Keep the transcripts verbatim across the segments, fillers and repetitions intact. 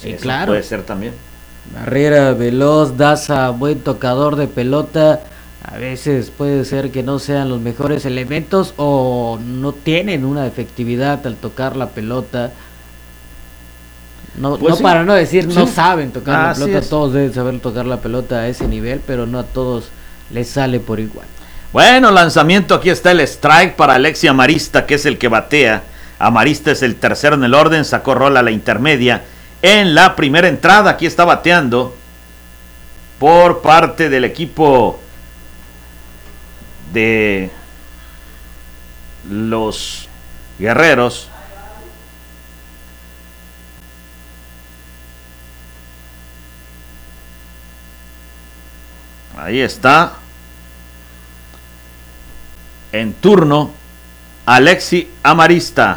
Sí, eso claro. Puede ser también. Barrera veloz, Daza, buen tocador de pelota. A veces puede ser que no sean los mejores elementos o no tienen una efectividad al tocar la pelota. No, Pues no sí. para no decir Sí. no saben tocar Ah, la pelota, es. todos deben saber tocar la pelota a ese nivel, pero no a todos les sale por igual. Bueno, lanzamiento, aquí está el strike para Alexi Amarista, que es el que batea. Amarista es el tercero en el orden, sacó rola a la intermedia en la primera entrada. Aquí está bateando por parte del equipo de los Guerreros. Ahí está. En turno, Alexi Amarista.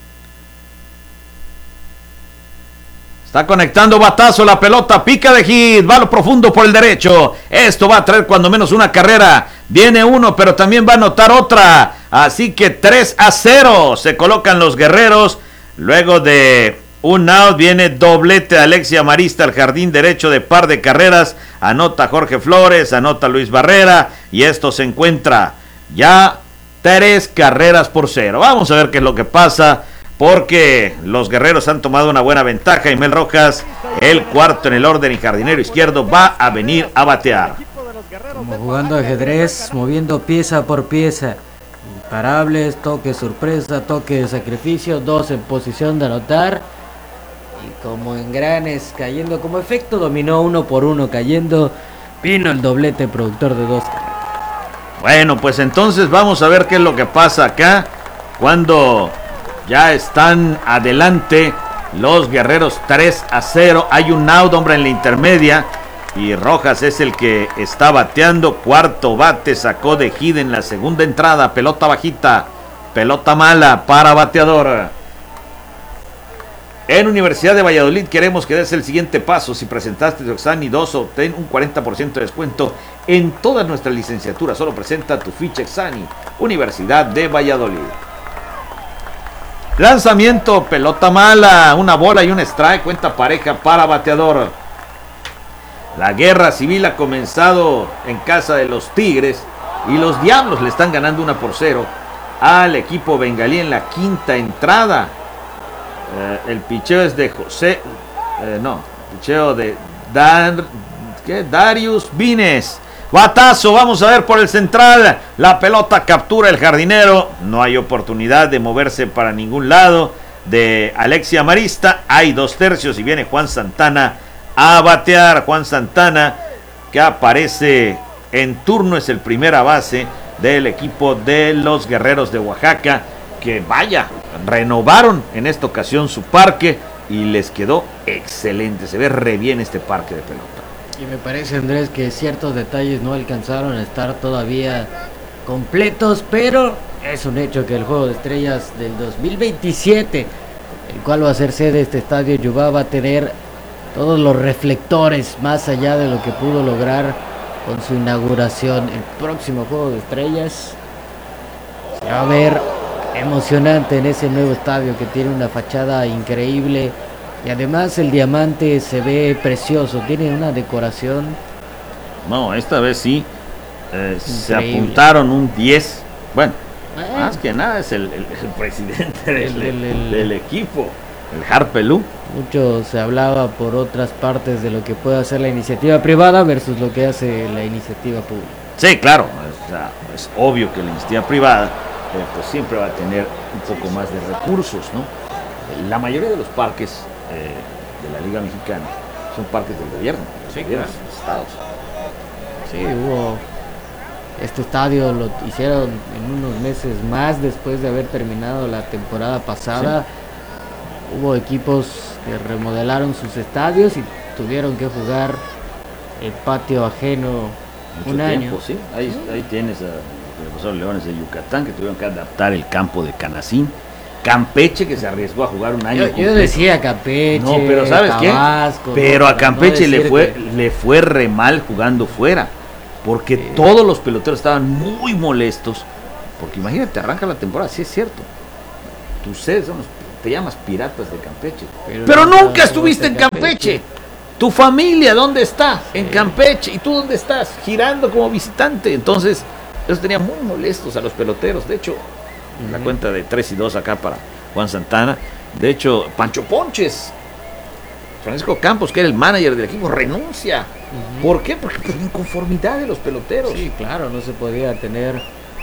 Está conectando batazo, la pelota pica de hit, va a lo profundo por el derecho. Esto va a traer cuando menos una carrera. Viene uno, pero también va a anotar otra. Así que tres a cero se colocan los Guerreros. Luego de un out viene doblete de Alexi Amarista al jardín derecho de par de carreras. Anota Jorge Flores, anota Luis Barrera. Y esto se encuentra ya tres carreras por cero. Vamos a ver qué es lo que pasa, porque los Guerreros han tomado una buena ventaja. Imel Rojas, el cuarto en el orden y jardinero izquierdo, va a venir a batear. Como jugando ajedrez, moviendo pieza por pieza. Imparables, toque sorpresa, toque de sacrificio, dos en posición de anotar. Y como engranes cayendo, como efecto dominó, uno por uno cayendo, vino el doblete productor de dos. Bueno, pues entonces vamos a ver qué es lo que pasa acá, cuando ya están adelante los Guerreros tres a cero. Hay un out, hombre, en la intermedia, y Rojas es el que está bateando. Cuarto bate, sacó de hit en la segunda entrada. Pelota bajita, pelota mala para bateador. En Universidad de Valladolid queremos que des el siguiente paso. Si presentaste tu Exani dos, obtén un cuarenta por ciento de descuento en toda nuestra licenciatura. Solo presenta tu ficha Exani. Universidad de Valladolid. Lanzamiento, pelota mala, una bola y un strike, cuenta pareja para bateador. La guerra civil ha comenzado en casa de los Tigres y los Diablos le están ganando una por cero al equipo bengalí en la quinta entrada. Eh, el picheo es de José, eh, no, picheo de Dar, ¿qué? Darius Vines. Batazo, vamos a ver por el central. La pelota captura el jardinero. No hay oportunidad de moverse para ningún lado de Alexi Amarista. Hay dos tercios y viene Juan Santana a batear. Juan Santana, que aparece en turno, es el primera base del equipo de los Guerreros de Oaxaca, que vaya, renovaron en esta ocasión su parque y les quedó excelente. Se ve re bien este parque de pelota. Y me parece, Andrés, que ciertos detalles no alcanzaron a estar todavía completos, pero es un hecho que el Juego de Estrellas del dos mil veintisiete, el cual va a ser sede de este estadio Yubá, va a tener todos los reflectores más allá de lo que pudo lograr con su inauguración. El próximo Juego de Estrellas se va a ver emocionante en ese nuevo estadio que tiene una fachada increíble. Y además el diamante se ve precioso, tiene una decoración. No, esta vez sí, eh, se apuntaron un diez. Bueno, eh. más que nada es el, el, el presidente del, el, el, el, del equipo, el Harpelú. Mucho se hablaba por otras partes de lo que puede hacer la iniciativa privada versus lo que hace la iniciativa pública. Sí, claro, o sea, es obvio que la iniciativa privada eh, pues siempre va a tener un poco más de recursos, ¿no? La mayoría de los parques Eh, de la Liga Mexicana son parques del gobierno, sí, gobiernos, claro. estados. Sí, hubo este estadio, lo hicieron en unos meses más después de haber terminado la temporada pasada. Sí. Hubo equipos que remodelaron sus estadios y tuvieron que jugar el patio ajeno Mucho un tiempo, año. Sí. Ahí, ahí tienes a los Leones de Yucatán, que tuvieron que adaptar el campo de Canacín. Campeche, que se arriesgó a jugar un año. Yo, yo decía Campeche, no, pero ¿sabes Tabasco, qué? Pero no, a Campeche no le fue que... le fue re mal jugando fuera, porque sí. Todos los peloteros estaban muy molestos, porque imagínate, arranca la temporada, sí es cierto. Tus sedes son los te llamas Piratas de Campeche. Pero, Pero no, nunca no, estuviste en Campeche. Campeche. Tu familia, ¿dónde está? Sí. En Campeche. ¿Y tú dónde estás? Girando como visitante. Entonces, eso tenía muy molestos a los peloteros. De hecho, uh-huh. la cuenta de tres y dos acá para Juan Santana. De hecho, Pancho Ponches, Francisco Campos, que era el manager del equipo, renuncia. Uh-huh. ¿Por qué? Porque por inconformidad de los peloteros. Sí, claro, no se podía tener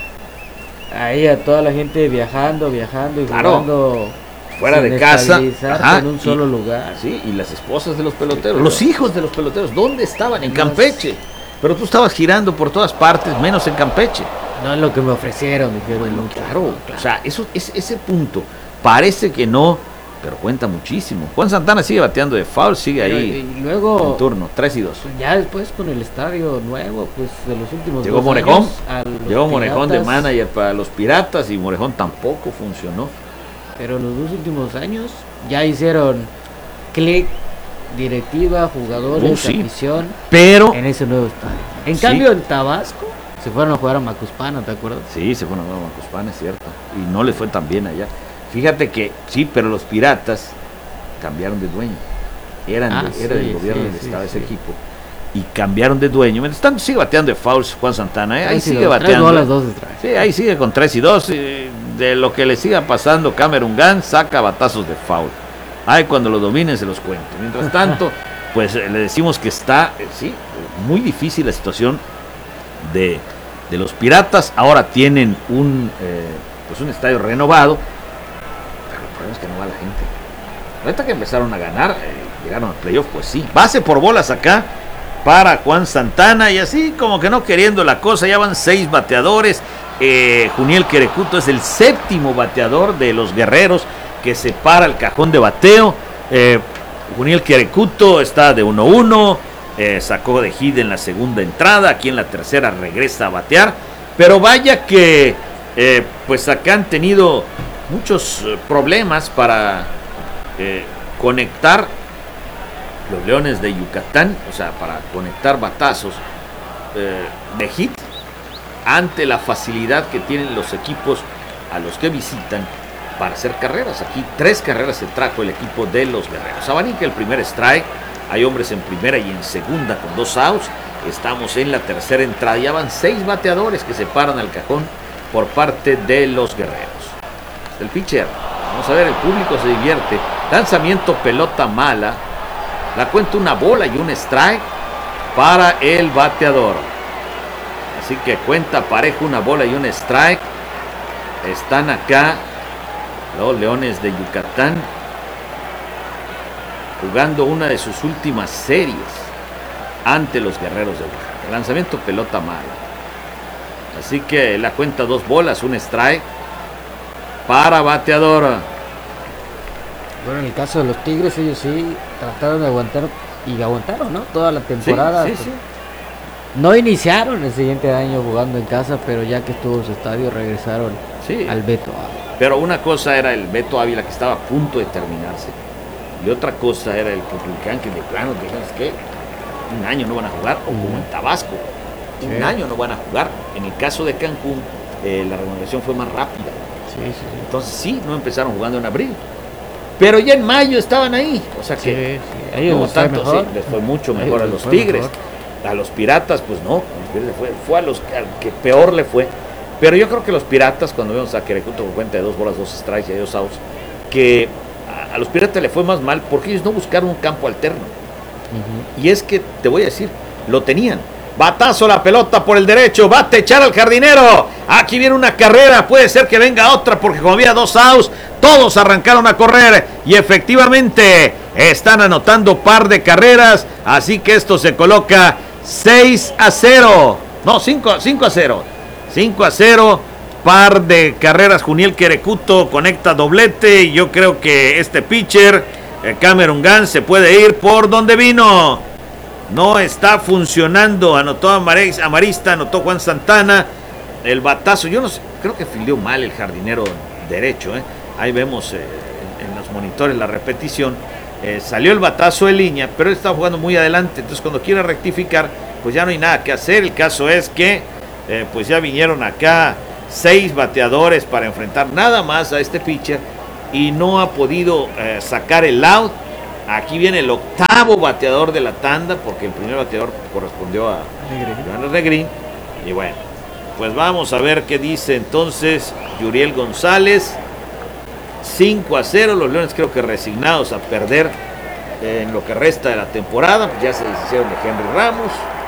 ahí a toda la gente viajando, viajando y claro. jugando fuera de casa, ajá, en un solo y, lugar. Sí, y las esposas de los peloteros, sí, los hijos de los peloteros, ¿dónde estaban? En Campeche. Pero tú estabas girando por todas partes, menos en Campeche. No es lo que me ofrecieron, dijeron. Bueno, claro, claro. O sea, eso, ese, ese punto parece que no, pero cuenta muchísimo. Juan Santana sigue bateando de foul, sigue pero, ahí y luego, en turno, tres y dos. Ya después con el estadio nuevo, pues de los últimos Llegó dos Morejón, años, llegó Morejón de manager para los Piratas y Morejón tampoco funcionó. Pero los dos últimos años ya hicieron clic, directiva, jugadores, uh, sí. afición, pero en ese nuevo estadio. En sí. cambio en Tabasco se fueron a jugar a Macuspana, ¿te acuerdas? Sí, se fueron a jugar a Macuspana, es cierto. Y no les fue tan bien allá. Fíjate que sí, pero los Piratas cambiaron de dueño. Eran ah, de, sí, era del gobierno sí, donde sí, estaba sí. ese equipo. Y cambiaron de dueño. Mientras tanto sigue bateando de fouls Juan Santana, ¿eh? Ahí sigue dos, bateando. Bolas, dos sí, ahí sigue con tres y dos. Y de lo que le siga pasando, Cameron Gunn saca batazos de foul. Ay, cuando lo dominen se los cuento. Mientras tanto, pues le decimos que está, eh, sí, muy difícil la situación de, de los Piratas. Ahora tienen un, eh, pues un estadio renovado, pero el problema es que no va la gente. Ahorita que empezaron a ganar, eh, llegaron al playoff, pues sí. Base por bolas acá para Juan Santana y así como que no queriendo la cosa, ya van seis bateadores. Eh, Juniel Querecuto es el séptimo bateador de los Guerreros que separa el cajón de bateo. Eh, Juniel Querecuto está de uno uno, eh, sacó de hit en la segunda entrada, aquí en la tercera regresa a batear, pero vaya que eh, pues acá han tenido muchos eh, problemas para eh, conectar los Leones de Yucatán, o sea, para conectar batazos eh, de hit ante la facilidad que tienen los equipos a los que visitan para hacer carreras. Aquí tres carreras se trajo el equipo de los Guerreros. Abanica el primer strike, hay hombres en primera y en segunda con dos outs. Estamos en la tercera entrada, ya van seis bateadores que se paran al cajón por parte de los Guerreros. El pitcher, vamos a ver, el público se divierte. Lanzamiento, pelota mala. La cuenta una bola y un strike para el bateador. Así que cuenta parejo, una bola y un strike. Están acá los Leones de Yucatán jugando una de sus últimas series ante los Guerreros de Oaxaca. Lanzamiento, pelota mala. Así que la cuenta dos bolas, un strike para bateador. Bueno, en el caso de los Tigres, ellos sí trataron de aguantar y aguantaron, ¿no? Toda la temporada. Sí, sí, sí. No iniciaron el siguiente año jugando en casa, pero ya que estuvo su estadio regresaron sí. al Beto Ávila. Pero una cosa era el Beto Ávila, que estaba a punto de terminarse, y otra cosa era el Cuculcán, que de plano dijeron que un año no van a jugar, o como en Tabasco, sí. un año no van a jugar. En el caso de Cancún, eh, la remodelación fue más rápida. Sí, sí, sí. Entonces sí, no empezaron jugando en abril. Pero ya en mayo estaban ahí, o sea que sí, sí. no tanto, sí, les fue mucho mejor a, a los Tigres, mejor. A los Piratas, pues no, fue, fue a los al que peor le fue. Pero yo creo que los Piratas, cuando vemos a Querecuto con cuenta de dos bolas, dos strikes y dos outs, que a, a los Piratas le fue más mal porque ellos no buscaron un campo alterno. Uh-huh. Y es que, te voy a decir, lo tenían. Batazo la pelota por el derecho, va a techar al jardinero. Aquí viene una carrera, puede ser que venga otra porque como había dos outs, todos arrancaron a correr y efectivamente están anotando par de carreras, así que esto se coloca seis a cero. No, cinco a cero. cinco a cero, par de carreras. Juniel Querecuto conecta doblete y yo creo que este pitcher, Cameron Gunn, se puede ir por donde vino. No está funcionando, anotó Amarista, anotó Juan Santana, el batazo, yo no sé, creo que fildeó mal el jardinero derecho, ¿eh? Ahí vemos eh, en, en los monitores la repetición, eh, salió el batazo de línea, pero él estaba jugando muy adelante, entonces cuando quiere rectificar, pues ya no hay nada que hacer. El caso es que, eh, pues ya vinieron acá seis bateadores para enfrentar nada más a este pitcher, y no ha podido eh, sacar el out. Aquí viene el octavo bateador de la tanda, porque el primer bateador correspondió a Joan Negrín. Y bueno, pues vamos a ver qué dice entonces Yuriel González. cinco a cero, los Leones creo que resignados a perder eh, en lo que resta de la temporada. Ya se deshicieron de Henry Ramos.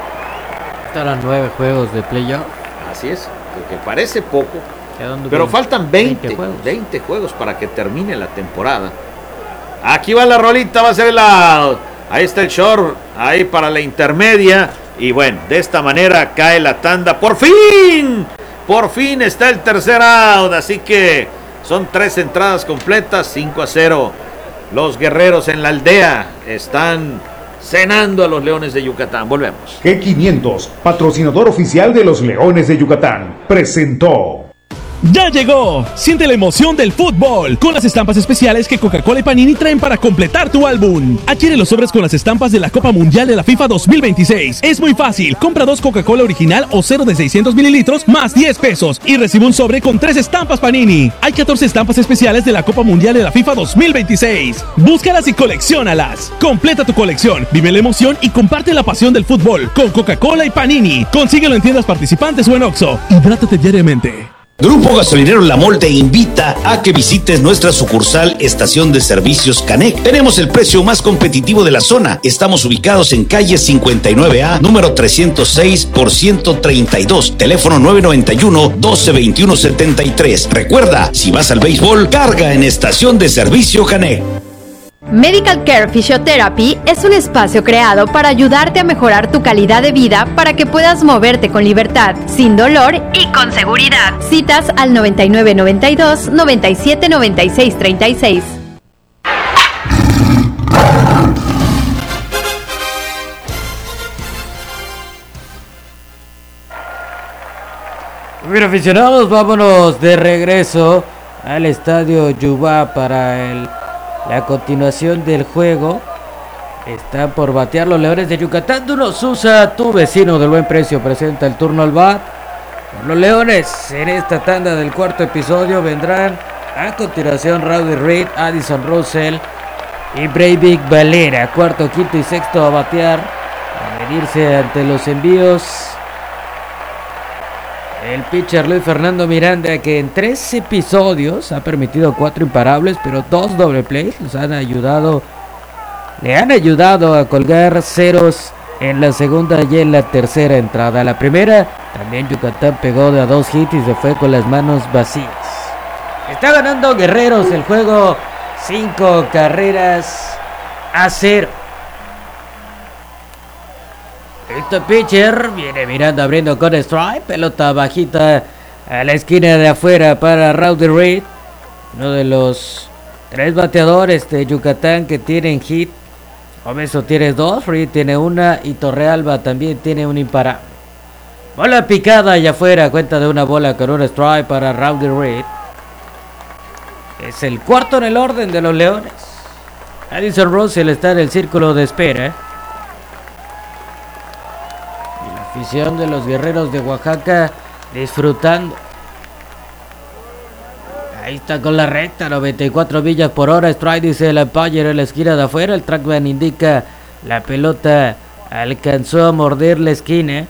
Estarán nueve juegos de playoff. Así es, que parece poco, pero faltan veinte, veinte juegos. veinte juegos para que termine la temporada. Aquí va la rolita, va a ser la... Ahí está el short, ahí para la intermedia. Y bueno, de esta manera cae la tanda. ¡Por fin! Por fin está el tercer out. Así que son tres entradas completas, cinco a cero. Los guerreros en la aldea están cenando a los Leones de Yucatán. Volvemos. G quinientos, patrocinador oficial de los Leones de Yucatán, presentó. ¡Ya llegó! Siente la emoción del fútbol con las estampas especiales que Coca-Cola y Panini traen para completar tu álbum. Adquiere los sobres con las estampas de la Copa Mundial de la FIFA dos mil veintiséis. Es muy fácil. Compra dos Coca-Cola original o cero de seiscientos mililitros más diez pesos y recibe un sobre con tres estampas Panini. Hay catorce estampas especiales de la Copa Mundial de la FIFA dos mil veintiséis. Búscalas y colecciónalas. Completa tu colección, vive la emoción y comparte la pasión del fútbol con Coca-Cola y Panini. Consíguelo en tiendas participantes o en Oxxo. Hidrátate diariamente. Grupo Gasolinero La Mol te invita a que visites nuestra sucursal Estación de Servicios Canec. Tenemos el precio más competitivo de la zona. Estamos ubicados en calle cincuenta y nueve A, número trescientos seis por ciento treinta y dos, teléfono nueve noventa y uno, doce veintiuno setenta y tres. Recuerda, si vas al béisbol, carga en Estación de Servicio Canec. Medical Care Physiotherapy es un espacio creado para ayudarte a mejorar tu calidad de vida para que puedas moverte con libertad, sin dolor y con seguridad. Citas al noventa y nueve noventa y dos, noventa y siete noventa y seis treinta y seis. Bien, aficionados, vámonos de regreso al estadio Yubá para el la continuación del juego. Están por batear los Leones de Yucatán. Duno Sousa, tu vecino del buen precio, presenta el turno al bat. Los Leones en esta tanda del cuarto episodio vendrán a continuación Rowdy Reed, Addison Russell y Breivik Valera. Cuarto, quinto y sexto a batear, a medirse ante los envíos. El pitcher Luis Fernando Miranda, que en tres episodios ha permitido cuatro imparables, pero dos doble plays los han ayudado, le han ayudado a colgar ceros en la segunda y en la tercera entrada. La primera, también Yucatán pegó de a dos hits y se fue con las manos vacías. Está ganando Guerreros el juego, cinco carreras a cero. Este pitcher viene mirando, abriendo con strike, pelota bajita a la esquina de afuera para Rowdy Reed, uno de los tres bateadores de Yucatán que tienen hit. Omeso tiene dos, Reed tiene una y Torrealba también tiene un imparable. Bola picada allá afuera, cuenta de una bola con un strike para Rowdy Reed. Es el cuarto en el orden de los Leones. Addison Russell está en el círculo de espera. Afición de los Guerreros de Oaxaca disfrutando. Ahí está con la recta, noventa y cuatro millas por hora. Strike, dice el umpire en la esquina de afuera. El trackman indica la pelota alcanzó a morder la esquina.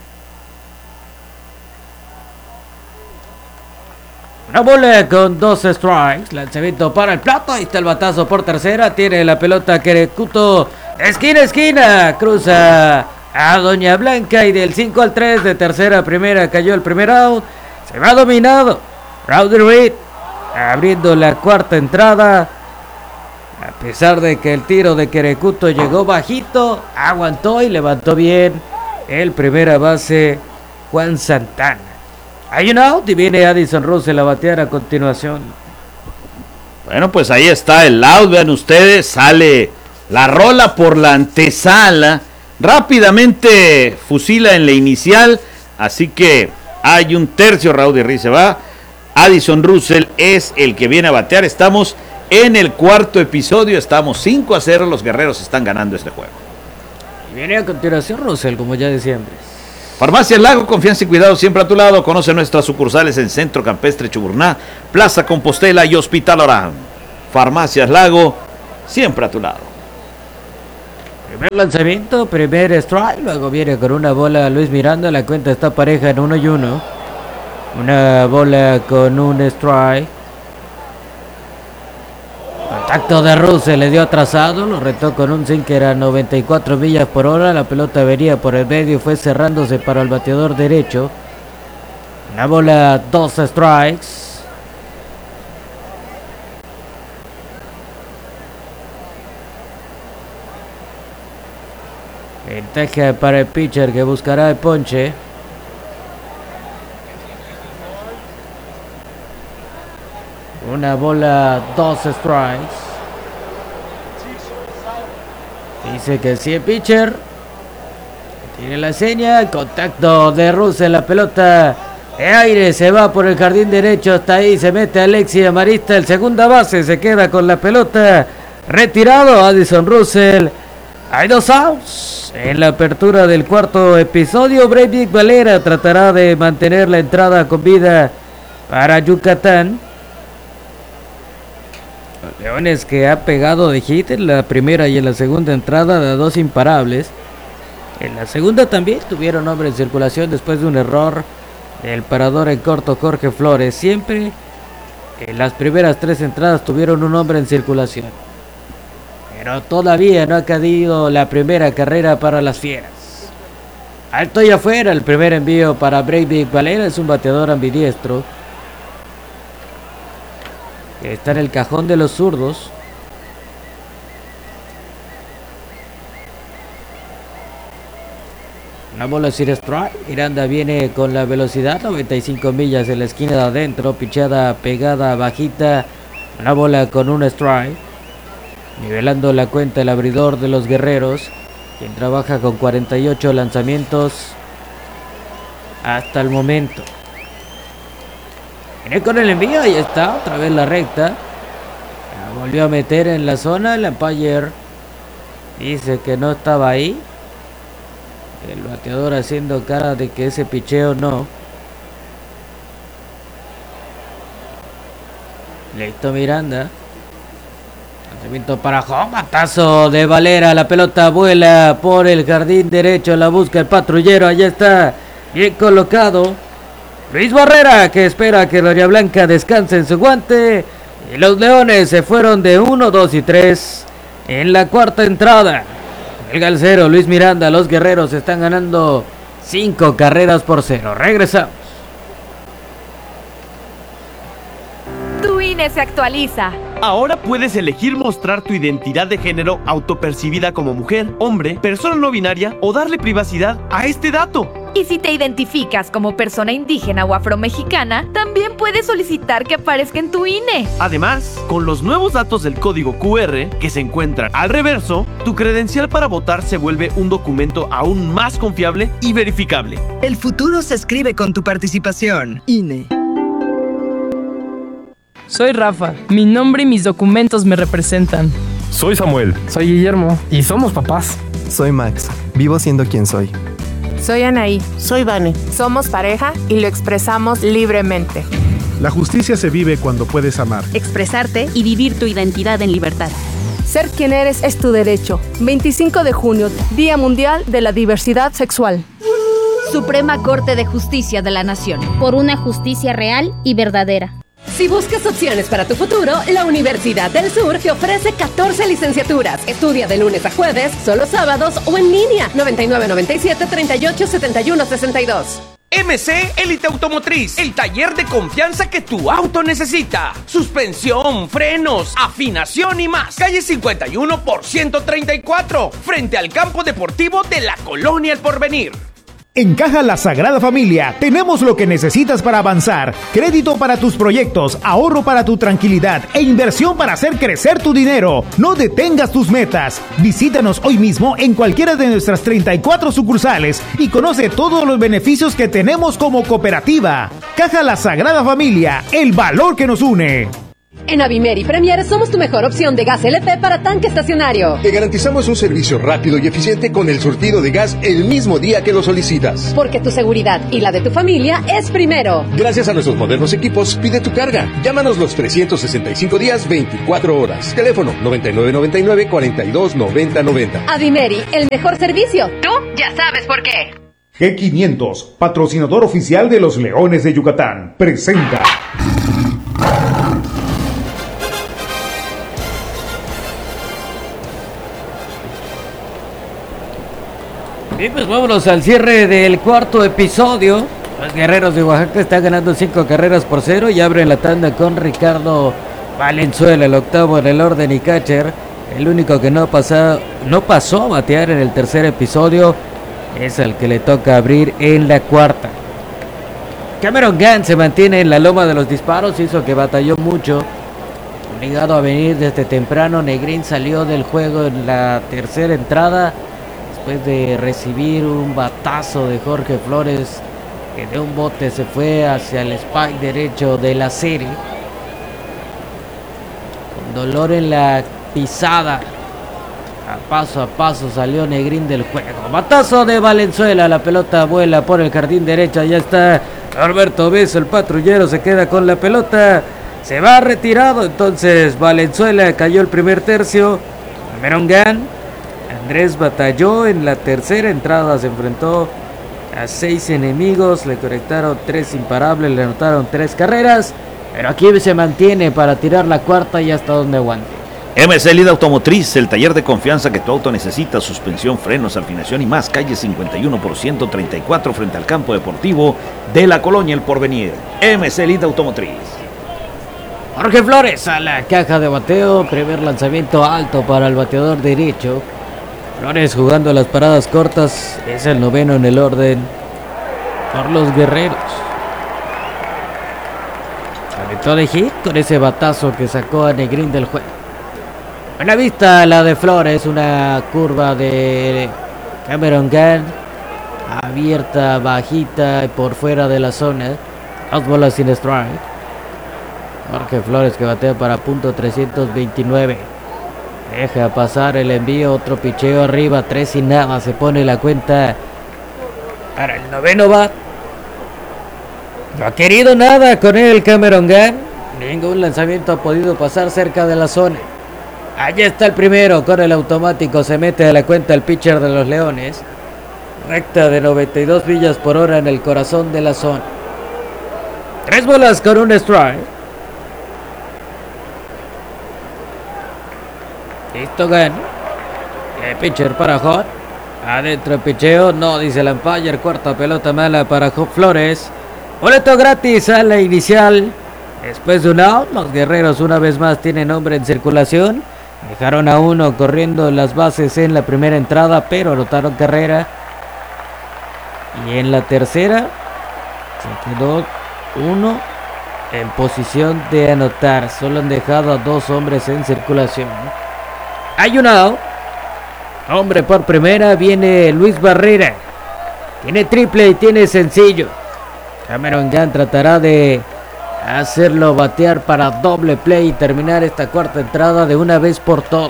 Una bola con dos strikes. Lanzamiento para el plato. Ahí está el batazo por tercera. Tiene la pelota Querecuto. Esquina, esquina. Cruza a Doña Blanca y del cinco al tres de tercera a primera cayó el primer out. Se va dominado Rowdy Reed, abriendo la cuarta entrada. A pesar de que el tiro de Querecuto llegó bajito, aguantó y levantó bien el primera base Juan Santana. Hay un out y viene Addison Russell a batear a continuación. Bueno, pues ahí está el out, vean ustedes, sale la rola por la antesala. Rápidamente fusila en la inicial, así que hay un tercio. Rowdy Reed se va, Addison Russell es el que viene a batear. Estamos en el cuarto episodio, estamos cinco a cero, los Guerreros están ganando este juego. Y viene a continuación Russell, como ya decía antes. Farmacia El Lago, confianza y cuidado siempre a tu lado. Conoce nuestras sucursales en Centro Campestre Chuburná, Plaza Compostela y Hospital Orán. Farmacias Lago, siempre a tu lado. Primer lanzamiento, primer strike, luego viene con una bola Luis Miranda, la cuenta está pareja en uno y uno. Una bola con un strike. Contacto de Russell, le dio atrasado, lo retó con un sinker a noventa y cuatro millas por hora, la pelota venía por el medio, fue cerrándose para el bateador derecho. Una bola, dos strikes. Ventaja para el pitcher que buscará el ponche. Una bola, dos strikes. Dice que sí el pitcher. Tiene la seña. Contacto de Russell. La pelota de aire se va por el jardín derecho. Hasta ahí se mete Alexis Amarista. El segunda base se queda con la pelota. Retirado Addison Russell. Hay dos outs. En la apertura del cuarto episodio, Breivik Valera tratará de mantener la entrada con vida para Yucatán. Los Leones que ha pegado de hit en la primera y en la segunda entrada de dos imparables. En la segunda también tuvieron hombre en circulación después de un error del parador en corto Jorge Flores. Siempre en las primeras tres entradas tuvieron un hombre en circulación. Pero todavía no ha caído la primera carrera para las Fieras. Alto y afuera, el primer envío para Breivik Valera, es un bateador ambidiestro. Está en el cajón de los zurdos. Una bola sin strike. Miranda viene con la velocidad, noventa y cinco millas en la esquina de adentro. Pichada pegada, bajita. Una bola con un strike. Nivelando la cuenta el abridor de los Guerreros, quien trabaja con cuarenta y ocho lanzamientos hasta el momento. Viene con el envío, ahí está, otra vez la recta. La volvió a meter en la zona, el umpire dice que no estaba ahí. El bateador haciendo cara de que ese picheo no. Listo Miranda. Lanzamiento para home, batazo de Valera, la pelota vuela por el jardín derecho, la busca el patrullero, allá está, bien colocado. Luis Barrera, que espera que Gloria Blanca descanse en su guante. Y los Leones se fueron de uno, dos y tres en la cuarta entrada. El galcero Luis Miranda, los Guerreros están ganando cinco carreras por cero. Regresamos. Tu I N E se actualiza. Ahora puedes elegir mostrar tu identidad de género autopercibida como mujer, hombre, persona no binaria o darle privacidad a este dato. Y si te identificas como persona indígena o afromexicana, también puedes solicitar que aparezca en tu I N E. Además, con los nuevos datos del código Q R que se encuentran al reverso, tu credencial para votar se vuelve un documento aún más confiable y verificable. El futuro se escribe con tu participación. I N E. Soy Rafa, mi nombre y mis documentos me representan. Soy Samuel. Soy Guillermo y somos papás. Soy Max, vivo siendo quien soy. Soy Anaí. Soy Vane. Somos pareja y lo expresamos libremente. La justicia se vive cuando puedes amar, expresarte y vivir tu identidad en libertad. Ser quien eres es tu derecho. veinticinco de junio, Día Mundial de la Diversidad Sexual. Suprema Corte de Justicia de la Nación. Por una justicia real y verdadera. Si buscas opciones para tu futuro, la Universidad del Sur te ofrece catorce licenciaturas. Estudia de lunes a jueves, solo sábados o en línea. noventa y nueve noventa y siete treinta y ocho setenta y uno sesenta y dos. M C Elite Automotriz, el taller de confianza que tu auto necesita. Suspensión, frenos, afinación y más. Calle cincuenta y uno por ciento treinta y cuatro, frente al campo deportivo de la Colonia El Porvenir. En Caja La Sagrada Familia tenemos lo que necesitas para avanzar. Crédito para tus proyectos, ahorro para tu tranquilidad e inversión para hacer crecer tu dinero. No detengas tus metas. Visítanos hoy mismo en cualquiera de nuestras treinta y cuatro sucursales y conoce todos los beneficios que tenemos como cooperativa. Caja La Sagrada Familia, el valor que nos une. En Avimeri Premier somos tu mejor opción de gas L P para tanque estacionario. Te garantizamos un servicio rápido y eficiente con el surtido de gas el mismo día que lo solicitas. Porque tu seguridad y la de tu familia es primero. Gracias a nuestros modernos equipos, pide tu carga. Llámanos los trescientos sesenta y cinco días, veinticuatro horas. Teléfono noventa y nueve noventa y nueve, cuarenta y dos noventa noventa. Avimeri, el mejor servicio. Tú ya sabes por qué. G quinientos, patrocinador oficial de los Leones de Yucatán, presenta. Bien, pues vámonos al cierre del cuarto episodio. Los Guerreros de Oaxaca están ganando cinco carreras por cero y abren la tanda con Ricardo Valenzuela, el octavo en el orden y catcher. El único que no, pasa, no pasó a batear en el tercer episodio es el que le toca abrir en la cuarta. Cameron Gann se mantiene en la loma de los disparos, hizo que batalló mucho, obligado a venir desde temprano. Negrín salió del juego en la tercera entrada después de recibir un batazo de Jorge Flores, que de un bote se fue hacia el spike derecho de la serie. Con dolor en la pisada, a paso a paso salió Negrín del juego. Batazo de Valenzuela, la pelota vuela por el jardín derecho. Ya está Alberto Beso, el patrullero se queda con la pelota, se va retirado. Entonces Valenzuela cayó el primer tercio. Cameron Gann, Andrés batalló en la tercera entrada, se enfrentó a seis enemigos, le conectaron tres imparables, le anotaron tres carreras, pero aquí se mantiene para tirar la cuarta y hasta donde aguante. M C Lida Automotriz, el taller de confianza que tu auto necesita, suspensión, frenos, afinación y más. Calle cincuenta y uno por ciento treinta y cuatro frente al campo deportivo de la Colonia El Porvenir. M C Lida Automotriz. Jorge Flores a la caja de bateo, primer lanzamiento alto para el bateador derecho. Flores jugando las paradas cortas, es el noveno en el orden por los Guerreros. Conectó de hit con ese batazo que sacó a Negrín del juego. Buena vista la de Flores, una curva de Cameron Gann, abierta, bajita, por fuera de la zona. Dos bolas sin strike. Jorge Flores que batea para punto trescientos veintinueve. Deja pasar el envío, otro picheo arriba, tres y nada. Se pone la cuenta para el noveno bat. No ha querido nada con él Cameron Gann. Ningún lanzamiento ha podido pasar cerca de la zona. Allá está el primero con el automático, se mete a la cuenta el pitcher de los Leones. Recta de noventa y dos millas por hora en el corazón de la zona. Tres bolas con un strike. Listo Gann. El pitcher para Hot. Adentro el picheo, no dice el umpire. Cuarta pelota mala para Hot Flores. Boleto gratis a la inicial. Después de un out, los Guerreros una vez más tienen hombre en circulación. Dejaron a uno corriendo las bases en la primera entrada, pero anotaron carrera. Y en la tercera se quedó uno en posición de anotar. Solo han dejado a dos hombres en circulación. Hay un out. Hombre por primera, viene Luis Barrera. Tiene triple y tiene sencillo. Cameron Gann tratará de hacerlo batear para doble play y terminar esta cuarta entrada de una vez por todas.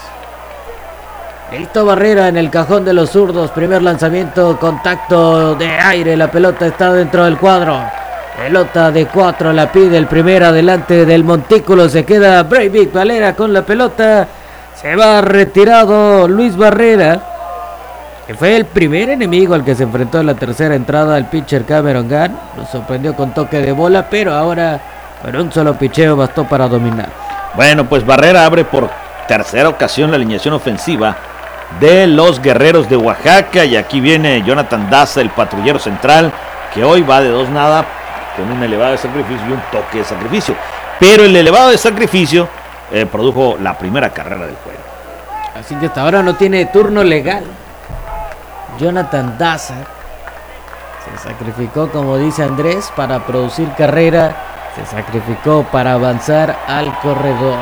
Listo Barrera en el cajón de los zurdos. Primer lanzamiento, contacto de aire. La pelota está dentro del cuadro. Pelota de cuatro, la pide el primer adelante del montículo. Se queda Breivik Valera con la pelota. Se va retirado Luis Barrera, que fue el primer enemigo al que se enfrentó en la tercera entrada. El pitcher Cameron Gann lo sorprendió con toque de bola, pero ahora con un solo picheo bastó para dominar. Bueno, pues Barrera abre por tercera ocasión la alineación ofensiva de los Guerreros de Oaxaca. Y aquí viene Jonathan Daza, el patrullero central, que hoy va de dos nada con un elevado de sacrificio y un toque de sacrificio. Pero el elevado de sacrificio eh, produjo la primera carrera del juego. Así que hasta ahora no tiene turno legal. Jonathan Daza se sacrificó, como dice Andrés, para producir carrera. Se sacrificó para avanzar al corredor.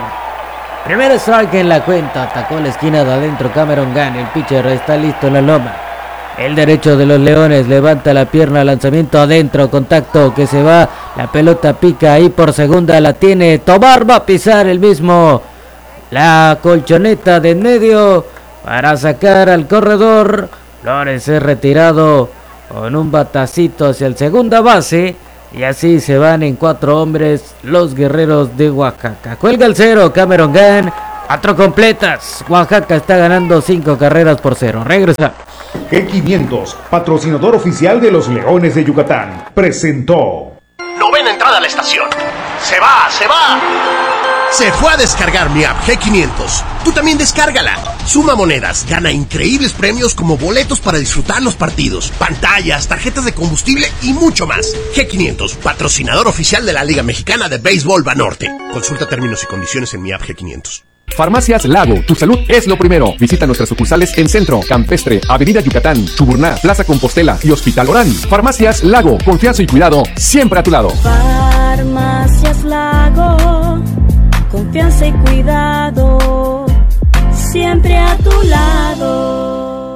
Primer strike en la cuenta. Atacó la esquina de adentro Cameron Gann. El pitcher está listo en la loma. El derecho de los Leones levanta la pierna, lanzamiento adentro, contacto que se va, la pelota pica ahí por segunda, la tiene Tobar, va a pisar el mismo, la colchoneta de en medio para sacar al corredor. Flores es retirado con un batacito hacia el segunda base y así se van en cuatro hombres los guerreros de Oaxaca. Cuelga el cero, Cameron Gunn, cuatro completas, Oaxaca está ganando cinco carreras por cero. Regresa. G quinientos, patrocinador oficial de los Leones de Yucatán, presentó. Novena entrada a la estación. ¡Se va, se va! Se fue a descargar mi app G quinientos. Tú también descárgala. Suma monedas, gana increíbles premios como boletos para disfrutar los partidos, pantallas, tarjetas de combustible y mucho más. G quinientos, patrocinador oficial de la Liga Mexicana de Béisbol Banorte. Consulta términos y condiciones en mi app G quinientos. Farmacias Lago, tu salud es lo primero. Visita nuestras sucursales en Centro, Campestre, Avenida Yucatán, Chuburná, Plaza Compostela y Hospital Orán. Farmacias Lago, confianza y cuidado siempre a tu lado. Farmacias Lago, confianza y cuidado siempre a tu lado.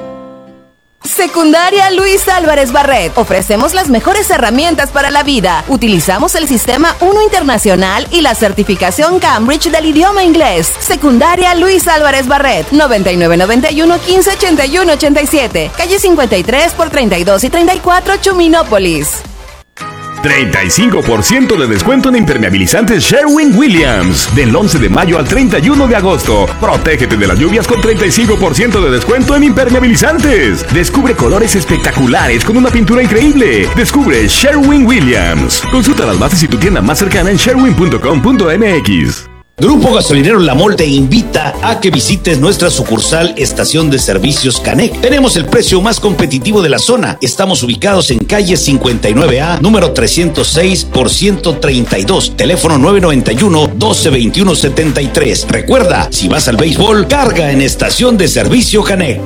Secundaria Luis Álvarez Barret. Ofrecemos las mejores herramientas para la vida. Utilizamos el sistema uno Internacional y la certificación Cambridge del idioma inglés. Secundaria Luis Álvarez Barret. noventa y nueve noventa y uno quince ochenta y uno ochenta y siete. Calle cincuenta y tres por treinta y dos y treinta y cuatro, Chuminópolis. treinta y cinco por ciento de descuento en impermeabilizantes Sherwin-Williams. Del once de mayo al treinta y uno de agosto. Protégete de las lluvias con treinta y cinco por ciento de descuento en impermeabilizantes. Descubre colores espectaculares con una pintura increíble. Descubre Sherwin-Williams. Consulta las bases y tu tienda más cercana en sherwin punto com punto m x. Grupo Gasolinero La Mol te invita a que visites nuestra sucursal Estación de Servicios Canec. Tenemos el precio más competitivo de la zona. Estamos ubicados en calle cincuenta y nueve A, número trescientos seis por ciento treinta y dos. Teléfono nueve noventa y uno, doce veintiuno setenta y tres. Recuerda, si vas al béisbol, carga en Estación de Servicio Canec.